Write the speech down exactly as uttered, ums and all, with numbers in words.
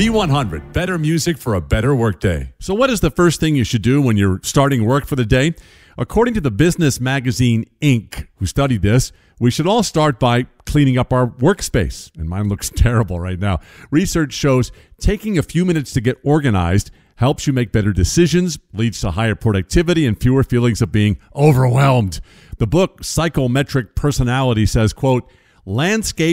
V one hundred, better music for a better workday. So what is the first thing you should do when you're starting work for the day? According to the business magazine Inc, who studied this, we should all start by cleaning up our workspace. And mine looks terrible right now. Research shows taking a few minutes to get organized helps you make better decisions, leads to higher productivity and fewer feelings of being overwhelmed. The book Psychometric Personality says, quote, landscape